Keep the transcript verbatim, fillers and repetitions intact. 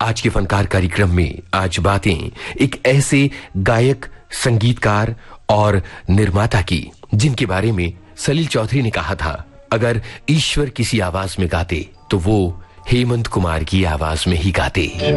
आज के फनकार कार्यक्रम में आज बातें एक ऐसे गायक, संगीतकार और निर्माता की जिनके बारे में सलील चौधरी ने कहा था, अगर ईश्वर किसी आवाज में गाते तो वो हेमंत कुमार की आवाज में ही गाते।